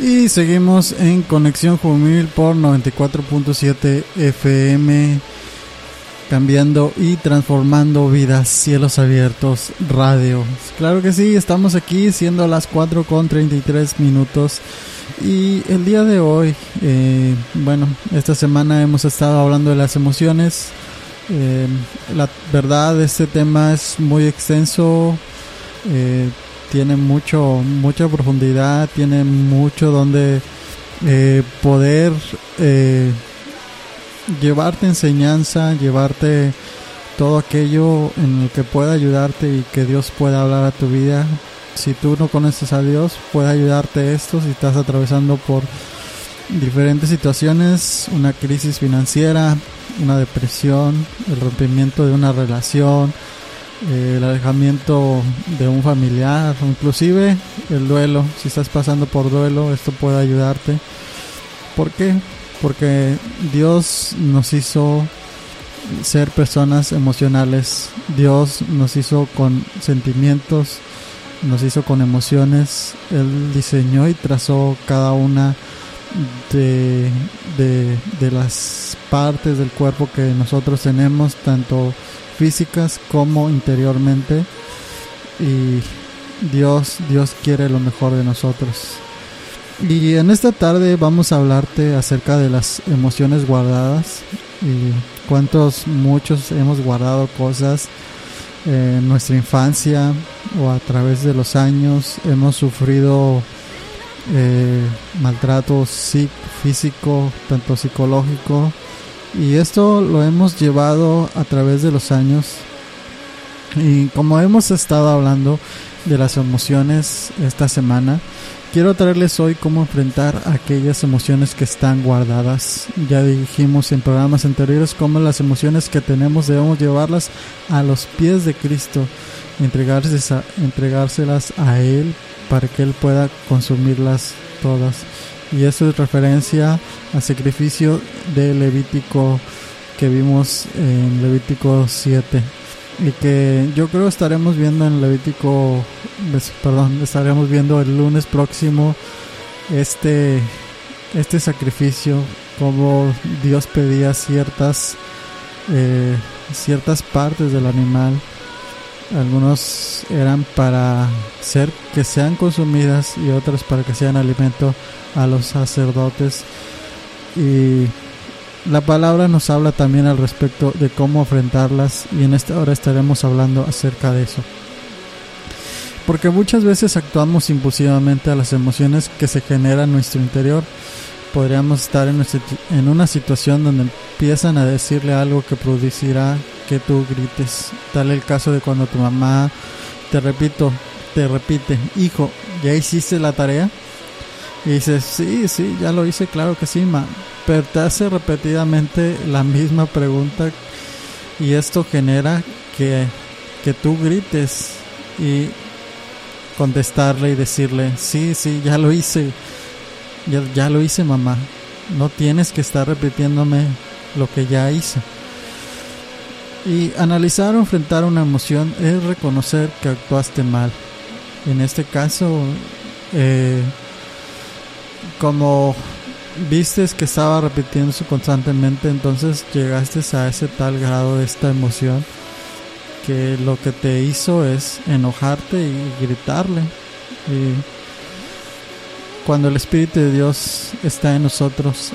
Y seguimos en Conexión Juvenil por 94.7 FM, cambiando y transformando vidas, cielos abiertos, radio. Claro que sí, estamos aquí siendo las 4:33. Y el día de hoy, esta semana hemos estado hablando de las emociones. La verdad, este tema es muy extenso, tiene mucha profundidad, tiene mucho donde poder llevarte enseñanza, llevarte todo aquello en el que pueda ayudarte y que Dios pueda hablar a tu vida. Si tú no conoces a Dios, puede ayudarte esto si estás atravesando por diferentes situaciones, una crisis financiera, una depresión, el rompimiento de una relación, el alejamiento de un familiar, o inclusive el duelo. Si estás pasando por duelo, esto puede ayudarte. ¿Por qué? Porque Dios nos hizo ser personas emocionales. Dios nos hizo con sentimientos, nos hizo con emociones. Él diseñó y trazó cada una de las partes del cuerpo que nosotros tenemos, tanto físicas como interiormente, y Dios quiere lo mejor de nosotros. Y en esta tarde vamos a hablarte acerca de las emociones guardadas y muchos hemos guardado cosas en nuestra infancia o a través de los años. Hemos sufrido maltrato físico, tanto psicológico, y esto lo hemos llevado a través de los años. Y como hemos estado hablando de las emociones esta semana, quiero traerles hoy cómo enfrentar aquellas emociones que están guardadas. Ya dijimos en programas anteriores cómo las emociones que tenemos debemos llevarlas a los pies de Cristo, entregárselas a Él para que Él pueda consumirlas todas. Y eso es referencia al sacrificio de Levítico que vimos en Levítico 7, y que yo creo estaremos viendo estaremos viendo el lunes próximo este sacrificio, como Dios pedía ciertas partes del animal. Algunos eran para que sean consumidas y otras para que sean alimento a los sacerdotes. Y la palabra nos habla también al respecto de cómo enfrentarlas, y en esta hora estaremos hablando acerca de eso. Porque muchas veces actuamos impulsivamente a las emociones que se generan en nuestro interior. Podríamos estar en una situación donde empiezan a decirle algo que producirá que tú grites. Tal el caso de cuando tu mamá te repite: hijo, ¿ya hiciste la tarea? Y dices: sí, ya lo hice, claro que sí, ma. Pero te hace repetidamente la misma pregunta, y esto genera que tú grites y contestarle y decirle: sí, ya lo hice, ya lo hice, mamá. No tienes que estar repitiéndome lo que ya hice. Y analizar o enfrentar una emoción es reconocer que actuaste mal. En este caso, como vistes que estaba repitiéndose constantemente, entonces llegaste a ese tal grado de esta emoción que lo que te hizo es enojarte y gritarle. Y cuando el Espíritu de Dios está en nosotros,